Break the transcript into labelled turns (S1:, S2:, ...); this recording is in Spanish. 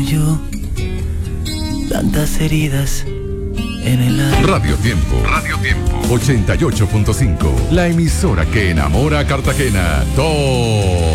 S1: Yo, tantas heridas en el alma.
S2: Radio Tiempo. 88.5. La emisora que enamora a Cartagena. Todo